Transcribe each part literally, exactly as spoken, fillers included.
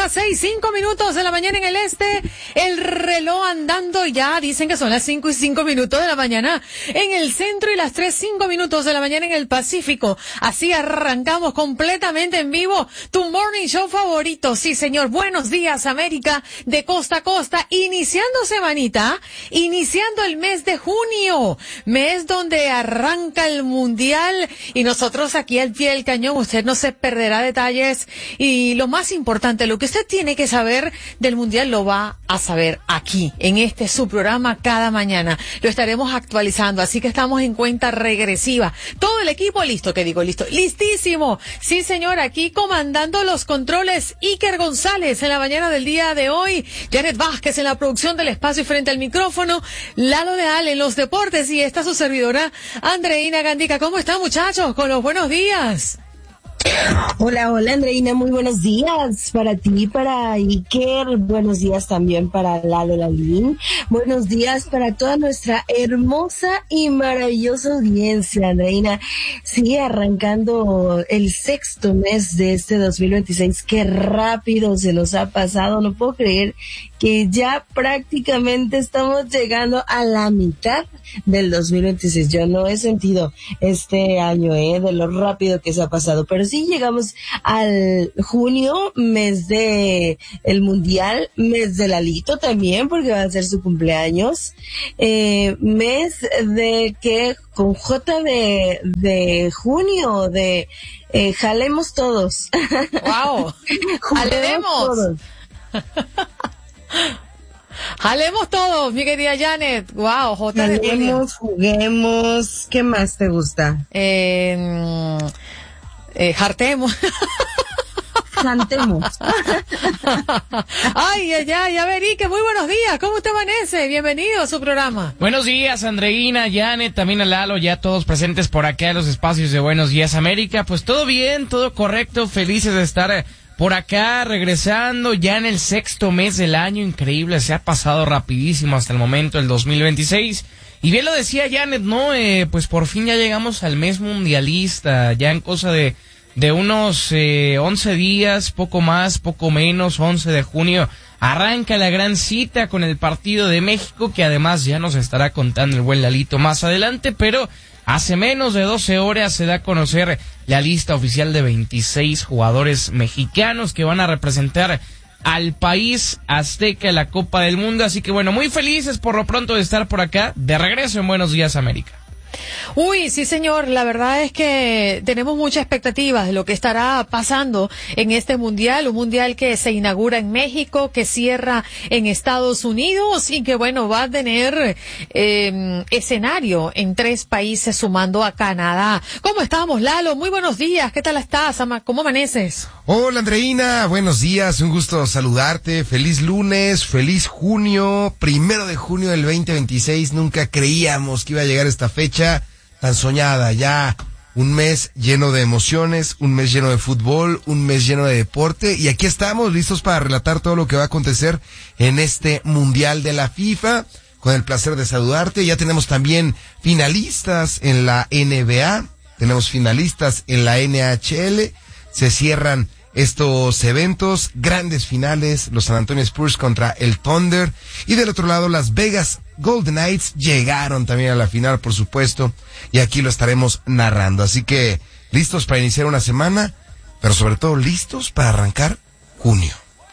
las seis, cinco minutos de la mañana en el este, el reloj andando ya, dicen que son las cinco y cinco minutos de la mañana en el centro y las tres, cinco minutos de la mañana en el Pacífico. Así arrancamos completamente en vivo tu morning show favorito. Sí, señor. Buenos días, América, de costa a costa, iniciando semanita, iniciando el mes de junio, mes donde arranca el mundial y nosotros aquí al pie del cañón. Usted no se perderá detalles y lo más importante, lo que usted tiene que saber del mundial lo va a saber aquí, en este su programa cada mañana. Lo estaremos actualizando, así que estamos en cuenta regresiva. Todo el equipo listo, ¿qué digo? Listo, listísimo. Sí, señor, aquí comandando los controles, Iker González en la mañana del día de hoy, Janet Vázquez en la producción del espacio y frente al micrófono, Lalo Leal en los deportes y esta su servidora, Andreina Gandica. ¿Cómo están, muchachos? Con los buenos días. Hola, hola Andreina, muy buenos días para ti, para Iker, buenos días también para Lalo Lalín, buenos días para toda nuestra hermosa y maravillosa audiencia, Andreina. Sigue arrancando el sexto mes de este dos mil veintiséis, qué rápido se nos ha pasado, no puedo creer que ya prácticamente estamos llegando a la mitad del dos mil veintiséis. Yo no he sentido este año, eh, de lo rápido que se ha pasado, pero sí llegamos al junio, mes de el mundial, mes de Lalito también, porque va a ser su cumpleaños, eh, mes de que con J de, de junio, de eh, jalemos todos. Wow, jalemos todos. Jalemos todos, mi querida Janet. Wow, J. Jalemos, juguemos. ¿Qué más te gusta? Eh, eh, jartemos. Jantemos. Ay, ay, ay, a ver, Ike, muy buenos días. ¿Cómo te amanece? Bienvenido a su programa. Buenos días, Andreina, Janet, también a Lalo, ya todos presentes por acá en los espacios de Buenos Días América. Pues todo bien, todo correcto, felices de estar por acá, regresando ya en el sexto mes del año. Increíble, se ha pasado rapidísimo hasta el momento, el dos mil veintiséis. Y bien lo decía Janet, ¿no? Eh, pues por fin ya llegamos al mes mundialista, ya en cosa de, de unos eh, once días, poco más, poco menos, once de junio, arranca la gran cita con el partido de México, que además ya nos estará contando el buen Lalito más adelante, pero hace menos de doce horas se da a conocer la lista oficial de veintiséis jugadores mexicanos que van a representar al país azteca en la Copa del Mundo. Así que bueno, muy felices por lo pronto de estar por acá, de regreso en Buenos Días América. Uy, sí, señor, la verdad es que tenemos muchas expectativas de lo que estará pasando en este mundial, un mundial que se inaugura en México, que cierra en Estados Unidos y que, bueno, va a tener eh, escenario en tres países sumando a Canadá. ¿Cómo estamos, Lalo? Muy buenos días, ¿qué tal estás? ¿Cómo amaneces? Hola, Andreina, buenos días, un gusto saludarte, feliz lunes, feliz junio, primero de junio del veinte veintiséis, nunca creíamos que iba a llegar esta fecha tan soñada, ya un mes lleno de emociones, un mes lleno de fútbol, un mes lleno de deporte, y aquí estamos listos para relatar todo lo que va a acontecer en este Mundial de la FIFA, con el placer de saludarte. Ya tenemos también finalistas en la N B A, tenemos finalistas en la N H L, se cierran estos eventos, grandes finales, los San Antonio Spurs contra el Thunder, y del otro lado las Vegas Golden Knights llegaron también a la final, por supuesto, y aquí lo estaremos narrando. Así que listos para iniciar una semana, pero sobre todo listos para arrancar junio.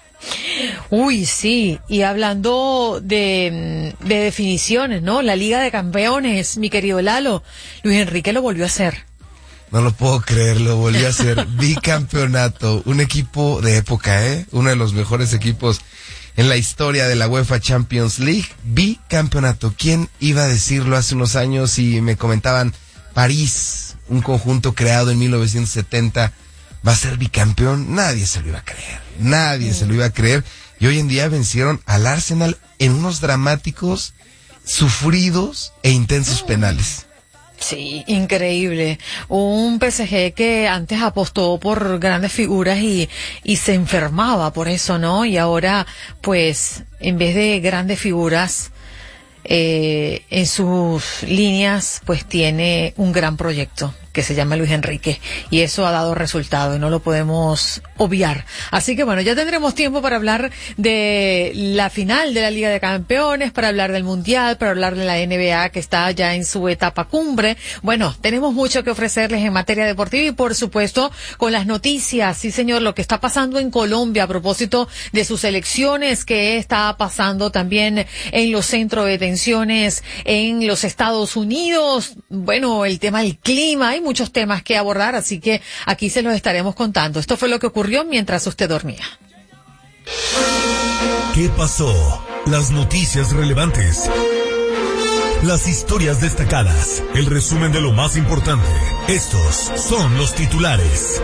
Uy, sí, y hablando de, de definiciones, ¿no? La Liga de Campeones, mi querido Lalo, Luis Enrique lo volvió a hacer. No lo puedo creer, lo volvió a hacer. Bicampeonato, un equipo de época, ¿eh? Uno de los mejores equipos en la historia de la UEFA Champions League. Bicampeonato. ¿Quién iba a decirlo hace unos años? Y me comentaban, París, un conjunto creado en mil novecientos setenta, va a ser bicampeón. Nadie se lo iba a creer. Nadie se lo iba a creer. Y hoy en día vencieron al Arsenal en unos dramáticos, sufridos e intensos penales. Sí, increíble. Un P S G que antes apostó por grandes figuras y, y se enfermaba por eso, ¿no? Y ahora, pues, en vez de grandes figuras, eh, en sus líneas, pues tiene un gran proyecto que se llama Luis Enrique, y eso ha dado resultado y no lo podemos obviar. Así que bueno, ya tendremos tiempo para hablar de la final de la Liga de Campeones, para hablar del Mundial, para hablar de la N B A que está ya en su etapa cumbre. Bueno, tenemos mucho que ofrecerles en materia deportiva y por supuesto con las noticias, sí señor, lo que está pasando en Colombia a propósito de sus elecciones, que está pasando también en los centros de detenciones en los Estados Unidos. Bueno, el tema del clima, hay muchos temas que abordar, así que aquí se los estaremos contando. Esto fue lo que ocurrió mientras usted dormía. ¿Qué pasó? Las noticias relevantes, las historias destacadas, el resumen de lo más importante. Estos son los titulares.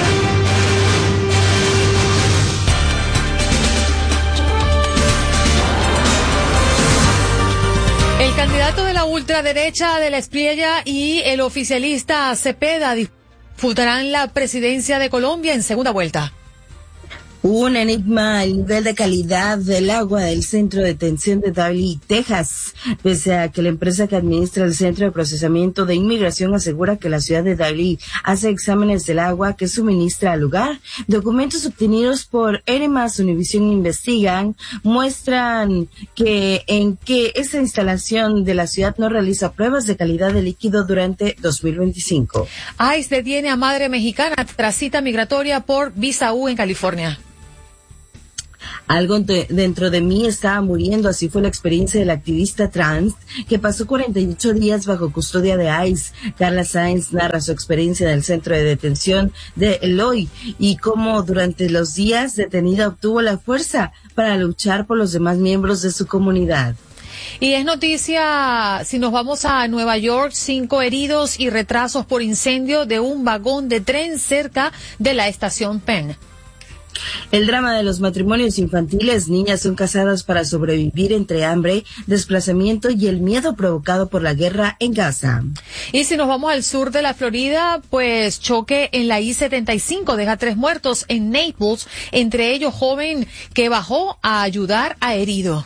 El candidato de la ultraderecha de la Espriella y el oficialista Cepeda disputarán la presidencia de Colombia en segunda vuelta. Un enigma el nivel de calidad del agua del centro de detención de Daley, Texas. Pese a que la empresa que administra el centro de procesamiento de inmigración asegura que la ciudad de Daley hace exámenes del agua que suministra al lugar, documentos obtenidos por R más Univision Investigan muestran que en que esa instalación de la ciudad no realiza pruebas de calidad de líquido durante dos mil veinticinco. ICE detiene a madre mexicana tras cita migratoria por visa U en California. Algo de, dentro de mí estaba muriendo, así fue la experiencia del activista trans que pasó cuarenta y ocho días bajo custodia de ICE. Carla Sáenz narra su experiencia en el centro de detención de Eloy y cómo durante los días detenida obtuvo la fuerza para luchar por los demás miembros de su comunidad. Y es noticia, si nos vamos a Nueva York, cinco heridos y retrasos por incendio de un vagón de tren cerca de la estación Penn. El drama de los matrimonios infantiles. Niñas son casadas para sobrevivir entre hambre, desplazamiento y el miedo provocado por la guerra en Gaza. Y si nos vamos al sur de la Florida, pues choque en la I setenta y cinco deja tres muertos en Naples, entre ellos joven que bajó a ayudar a herido.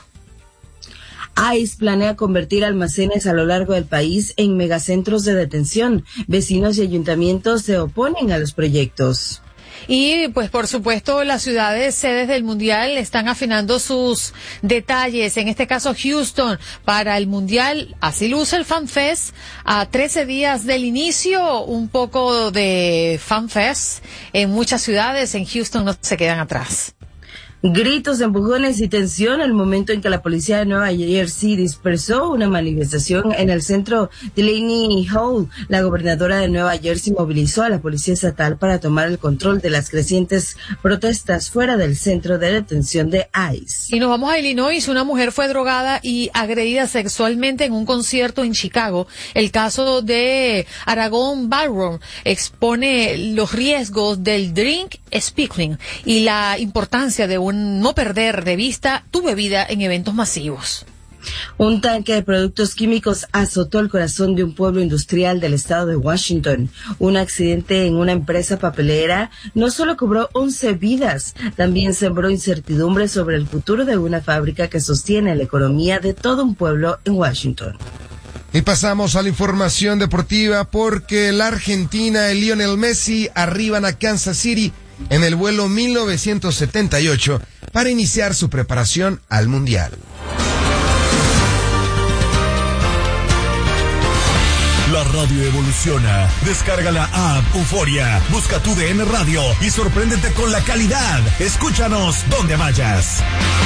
ICE planea convertir almacenes a lo largo del país en megacentros de detención. Vecinos y ayuntamientos se oponen a los proyectos. Y pues por supuesto las ciudades sedes del Mundial están afinando sus detalles, en este caso Houston para el Mundial, así luce el FanFest, a trece días del inicio, un poco de FanFest en muchas ciudades, en Houston no se quedan atrás. Gritos, empujones y tensión al momento en que la policía de Nueva Jersey dispersó una manifestación en el centro Delaney Hall. La gobernadora de Nueva Jersey movilizó a la policía estatal para tomar el control de las crecientes protestas fuera del centro de detención de ICE. Y nos vamos a Illinois. Una mujer fue drogada y agredida sexualmente en un concierto en Chicago. El caso de Aragon Ballroom expone los riesgos del drink speaking y la importancia de un no perder de vista tu bebida en eventos masivos. Un tanque de productos químicos azotó el corazón de un pueblo industrial del estado de Washington. Un accidente en una empresa papelera no solo cobró once vidas, también sembró incertidumbre sobre el futuro de una fábrica que sostiene la economía de todo un pueblo en Washington. Y pasamos a la información deportiva porque la Argentina y Lionel Messi arriban a Kansas City en el vuelo mil novecientos setenta y ocho para iniciar su preparación al Mundial. La radio evoluciona. Descarga la app Euforia, busca tu D N Radio y sorpréndete con la calidad. Escúchanos donde vayas.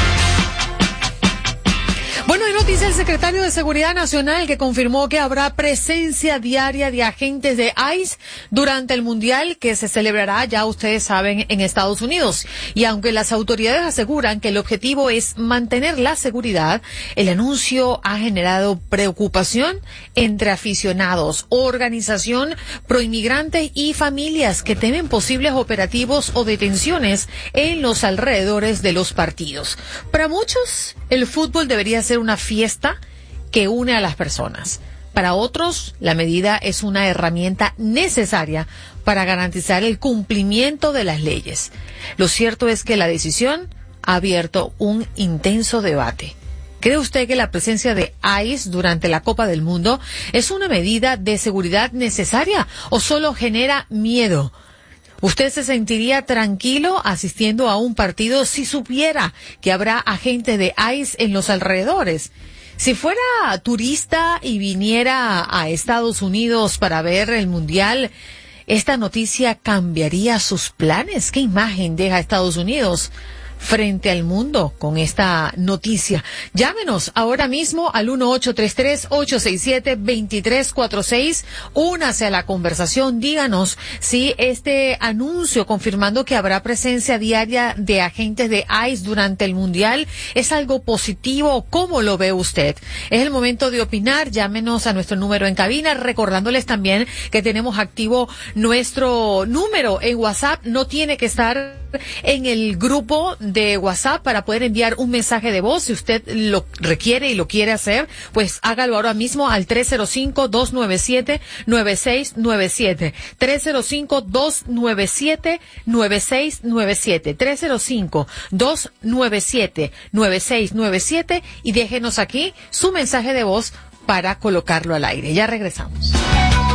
Bueno, hay noticia del secretario de Seguridad Nacional que confirmó que habrá presencia diaria de agentes de ICE durante el Mundial que se celebrará, ya ustedes saben, en Estados Unidos. Y aunque las autoridades aseguran que el objetivo es mantener la seguridad, el anuncio ha generado preocupación entre aficionados, organización proinmigrantes y familias que temen posibles operativos o detenciones en los alrededores de los partidos. Para muchos, el fútbol debería ser una fiesta que une a las personas. Para otros, la medida es una herramienta necesaria para garantizar el cumplimiento de las leyes. Lo cierto es que la decisión ha abierto un intenso debate. ¿Cree usted que la presencia de ICE durante la Copa del Mundo es una medida de seguridad necesaria o solo genera miedo? ¿Usted se sentiría tranquilo asistiendo a un partido si supiera que habrá agentes de ICE en los alrededores? Si fuera turista y viniera a Estados Unidos para ver el Mundial, ¿esta noticia cambiaría sus planes? ¿Qué imagen deja Estados Unidos frente al mundo con esta noticia? Llámenos ahora mismo al uno ocho tres tres, ocho seis siete, dos tres cuatro seis. Únase a la conversación. Díganos si este anuncio confirmando que habrá presencia diaria de agentes de ICE durante el Mundial es algo positivo. ¿Cómo lo ve usted? Es el momento de opinar. Llámenos a nuestro número en cabina, recordándoles también que tenemos activo nuestro número en WhatsApp. No tiene que estar en el grupo de WhatsApp para poder enviar un mensaje de voz. Si usted lo requiere y lo quiere hacer, pues hágalo ahora mismo al tres cero cinco, dos nueve siete, nueve seis nueve siete. tres cero cinco, dos nueve siete, nueve seis nueve siete. tres cero cinco, dos nueve siete, nueve seis nueve siete y déjenos aquí su mensaje de voz para colocarlo al aire. Ya regresamos.